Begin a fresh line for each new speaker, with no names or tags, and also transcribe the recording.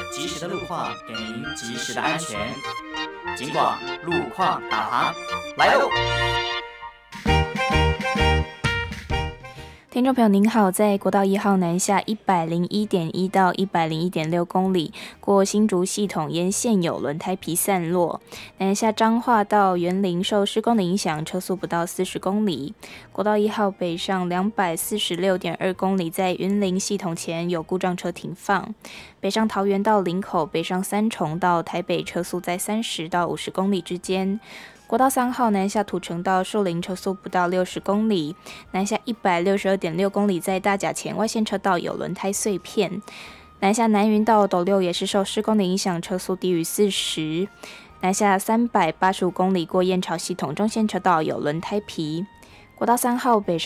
及时的路况，给您及时的安全。警广路况导航来喽！
听众朋友您好，在国道1号南下101.1到101.6公里，过新竹系统沿线有轮胎皮散落。南下彰化到员林受施工的影响，车速不到40公里。国道1号北上246.2公里，在云林系统前有故障车停放。北上桃园到林口，北上三重到台北，车速在30到50公里之间。国道3号南下土城到树林，车速不到60公里。南下162.6公里，在大甲前外线车道有轮胎碎片。南下南云到斗六也是受施工的影响，车速低于40。南下385公里，过燕巢系统中线车道有轮胎皮。国道3号北